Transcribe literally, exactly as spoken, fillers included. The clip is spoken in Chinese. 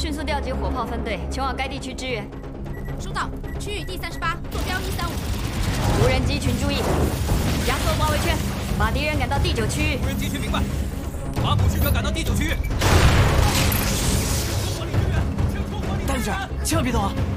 迅速调集火炮分队前往该地区支援。 收到，区域第三十八，坐标一三五。 无人机群注意，压缩包围圈，把敌人赶到第九区域。 无人机群明白，把捕使者赶到第九区域。 戴队长，千万别动啊！